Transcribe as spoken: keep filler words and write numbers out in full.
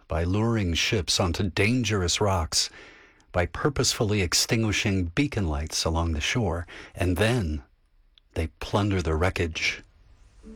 by luring ships onto dangerous rocks, by purposefully extinguishing beacon lights along the shore, and then they plunder the wreckage.